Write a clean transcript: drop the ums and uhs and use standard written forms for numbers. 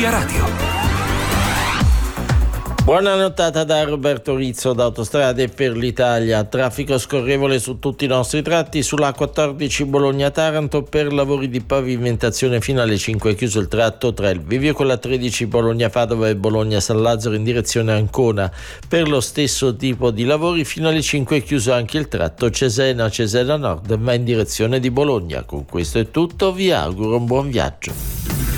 Via Radio. Buona nottata da Roberto Rizzo da Autostrade per l'Italia. Traffico scorrevole su tutti i nostri tratti. Sulla A14 Bologna-Taranto per lavori di pavimentazione fino alle 5 chiuso il tratto tra il bivio con la 13 Bologna-Padova e Bologna-San Lazzaro in direzione Ancona. Per lo stesso tipo di lavori fino alle 5 chiuso anche il tratto Cesena-Cesena Nord ma in direzione di Bologna. Con questo è tutto, vi auguro un buon viaggio.